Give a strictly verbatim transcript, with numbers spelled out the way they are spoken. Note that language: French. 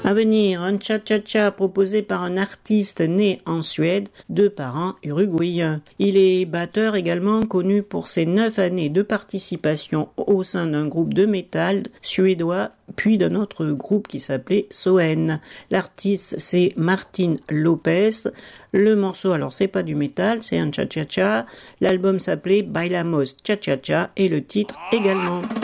À venir, un cha-cha-cha proposé par un artiste né en Suède, de parents uruguayens. Il est batteur également, connu pour ses neuf années de participation au sein d'un groupe de métal suédois, puis d'un autre groupe qui s'appelait Soen. L'artiste, c'est Martin Lopez. Le morceau, alors c'est pas du métal, c'est un cha-cha-cha. L'album s'appelait Bailamos Cha-cha-cha et le titre également.